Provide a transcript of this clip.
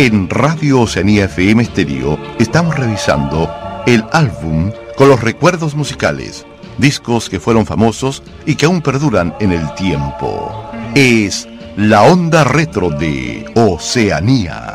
En Radio Oceanía FM Estéreo estamos revisando el álbum con los recuerdos musicales, discos que fueron famosos y que aún perduran en el tiempo. Es la onda retro de Oceanía.